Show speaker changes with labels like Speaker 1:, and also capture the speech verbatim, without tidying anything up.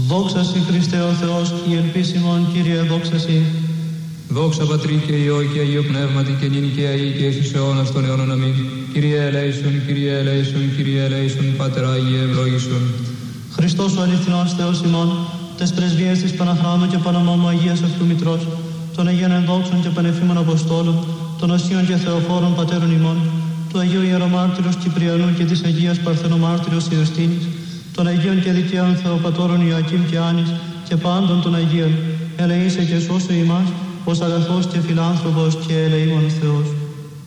Speaker 1: Δόξα Συ Χριστέ ο Θεός και η ελπίσιμον, Κύριε, δόξα Συ.
Speaker 2: Δόξα Πατρί και Υιό και Αγίο Πνεύματι και νυν και αεί και εις αιώνας των αιώνων. Αμήν. Kyrie eleison, Kyrie eleison, Kyrie eleison, Πάτερ Άγιε ευλόγησον.
Speaker 1: Χριστός ο αληθινός Θεός ημών, τες πρεσβείες της Παναχράντου και Παναμόμου Αγίας αυτού Μητρός, των Αγίων Ενδόξων και Πανεφήμων Αποστόλων, των Οσίων και Θεοφόρων Πατέρων ημών, του Αγίου Ιερομάρτυρος Κυπριανού και της Αγίας Παρθενομάρτυρος Ιωστίνης, των Αγίων και Δικαίων Θεοπατώρων Ιωακήμ και Άνης και πάντων των Αγίων, ελεήσε και σώσε ημάς, ως αγαθός και φιλάνθρωπος και ελεήμων Θεός.